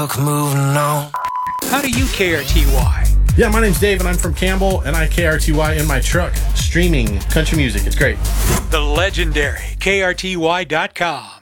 Moving on. How do you KRTY? Yeah, my name's Dave, and I'm from Campbell, and I KRTY in my truck, streaming country music. It's great. The legendary KRTY.com.